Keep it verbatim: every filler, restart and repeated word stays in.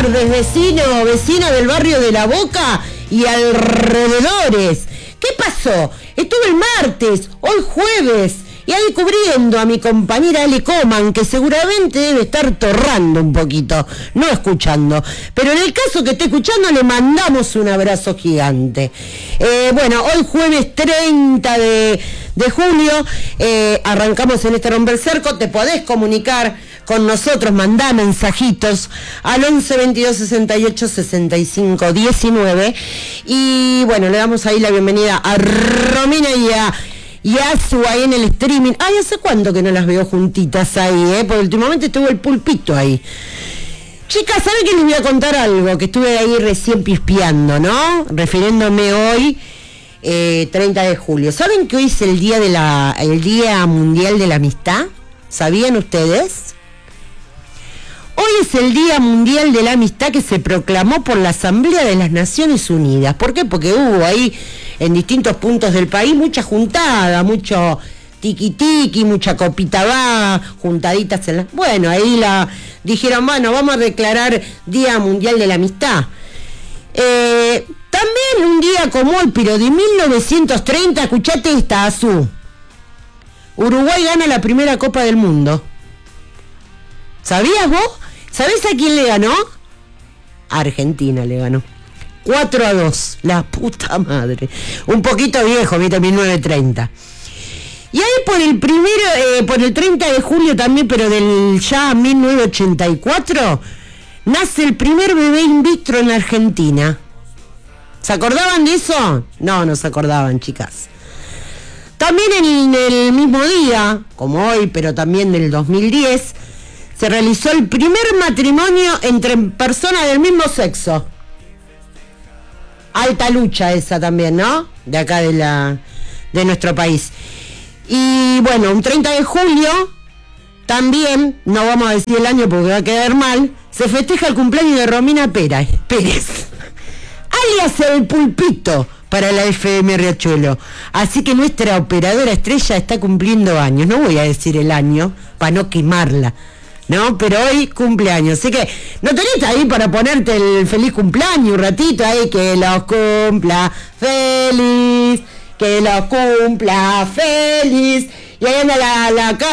tardes, vecino, vecina del barrio de La Boca y alrededores. ¿Qué pasó? Estuve el martes, hoy jueves, y ahí cubriendo a mi compañera Ale Coman, que seguramente debe estar torrando un poquito, no escuchando. Pero en el caso que esté escuchando, le mandamos un abrazo gigante. Eh, bueno, hoy jueves treinta de julio, eh, arrancamos en este Romper Cerco. Te podés comunicar con nosotros, mandá mensajitos al once veintidós sesenta y ocho sesenta y cinco diecinueve. Y bueno, le damos ahí la bienvenida a Romina y a... Y a su ahí en el streaming. Ay, ¿hace cuánto que no las veo juntitas ahí, eh? Porque últimamente estuvo el pulpito ahí. Chicas, ¿saben que les voy a contar algo? Que estuve ahí recién pispeando, ¿no? Refiriéndome hoy, eh, treinta de julio. ¿Saben que hoy es el día de la, el Día Mundial de la Amistad? ¿Sabían ustedes? Hoy es el Día Mundial de la Amistad que se proclamó por la Asamblea de las Naciones Unidas. ¿Por qué? Porque hubo ahí en distintos puntos del país mucha juntada, mucho tiqui tiqui, mucha copita va, juntaditas en la... Bueno, ahí la dijeron, bueno, vamos a declarar Día Mundial de la Amistad. Eh, también un día como hoy, pero de mil novecientos treinta, escuchate esta, Azú. Uruguay gana la primera Copa del Mundo. ¿Sabías vos? ¿Sabés a quién le ganó? A Argentina le ganó. cuatro a dos. La puta madre. Un poquito viejo, viste, mil novecientos treinta. Y ahí por el primero, eh, por el treinta de julio también, pero del ya mil novecientos ochenta y cuatro, nace el primer bebé in vitro en Argentina. ¿Se acordaban de eso? No, no se acordaban, chicas. También en el mismo día, como hoy, pero también del dos mil diez, se realizó el primer matrimonio entre personas del mismo sexo. Alta lucha esa también, ¿no? De acá de la de nuestro país. Y bueno, un treinta de julio, también, no vamos a decir el año porque va a quedar mal, se festeja el cumpleaños de Romina Pérez, Pérez alias el Pulpito, para la F M Riachuelo. Así que nuestra operadora estrella está cumpliendo años. No voy a decir el año, para no quemarla, ¿no? Pero hoy cumpleaños, así que no tenés ahí para ponerte el feliz cumpleaños un ratito ahí, que los cumpla feliz, que los cumpla feliz, y ahí anda la, la